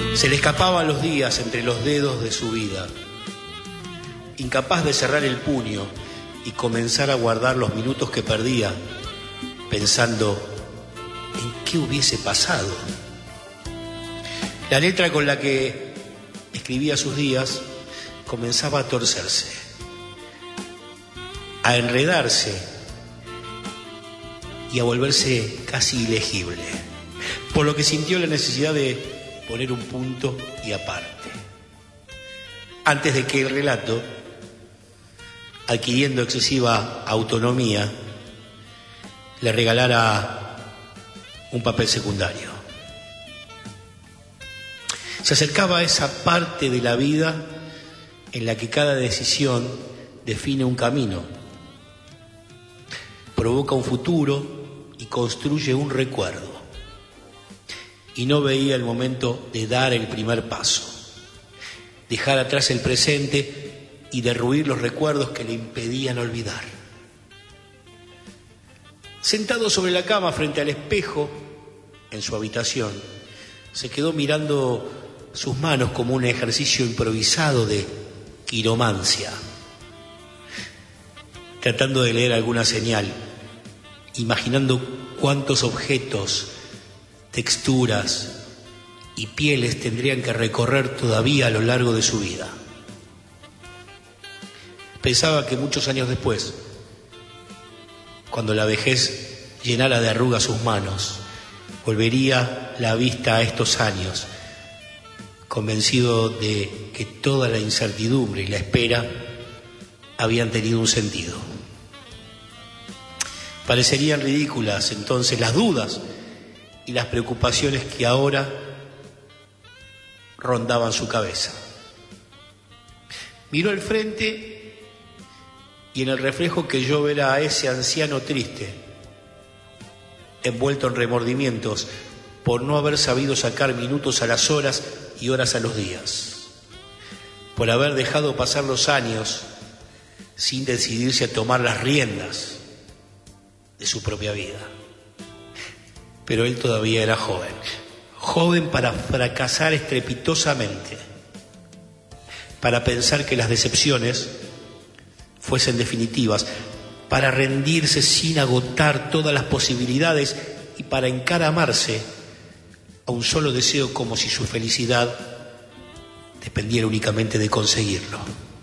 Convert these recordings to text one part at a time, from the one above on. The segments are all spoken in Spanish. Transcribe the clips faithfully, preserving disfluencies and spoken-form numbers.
Se le escapaban los días entre los dedos de su vida, incapaz de cerrar el puño y comenzar a guardar los minutos que perdía, pensando en qué hubiese pasado. La letra con la que escribía sus días comenzaba a torcerse, a enredarse y a volverse casi ilegible, por lo que sintió la necesidad de poner un punto y aparte, antes de que el relato, adquiriendo excesiva autonomía, le regalara un papel secundario. Se acercaba a esa parte de la vida en la que cada decisión define un camino, provoca un futuro y construye un recuerdo. Y no veía el momento de dar el primer paso, dejar atrás el presente y derruir los recuerdos que le impedían olvidar. Sentado sobre la cama frente al espejo en su habitación, se quedó mirando sus manos como un ejercicio improvisado de quiromancia, tratando de leer alguna señal, imaginando cuántos objetos, texturas y pieles tendrían que recorrer todavía a lo largo de su vida. Pensaba que muchos años después, cuando la vejez llenara de arrugas sus manos, volvería la vista a estos años, convencido de que toda la incertidumbre y la espera habían tenido un sentido. Parecerían ridículas entonces las dudas y las preocupaciones que ahora rondaban su cabeza. Miró al frente y en el reflejo creyó ver a ese anciano triste, envuelto en remordimientos por no haber sabido sacar minutos a las horas y horas a los días, por haber dejado pasar los años sin decidirse a tomar las riendas de su propia vida. Pero él todavía era joven, joven para fracasar estrepitosamente, para pensar que las decepciones fuesen definitivas, para rendirse sin agotar todas las posibilidades y para encaramarse a un solo deseo como si su felicidad dependiera únicamente de conseguirlo.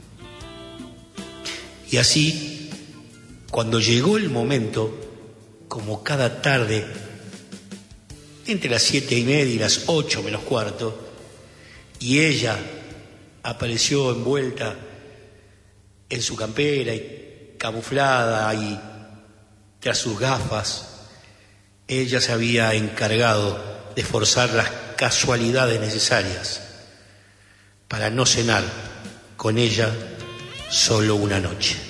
Y así, cuando llegó el momento, como cada tarde, entre las siete y media y las ocho menos cuarto, y ella apareció envuelta en su campera y camuflada y tras sus gafas, ella se había encargado de forzar las casualidades necesarias para no cenar con ella solo una noche.